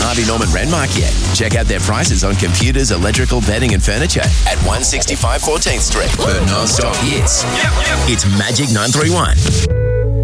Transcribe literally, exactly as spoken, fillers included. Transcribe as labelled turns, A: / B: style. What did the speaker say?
A: Harvey Norman Renmark yet? Check out their prices on computers, electrical, bedding and furniture at one sixty-five fourteenth Street. For non-stop hits, it's Magic nine three one.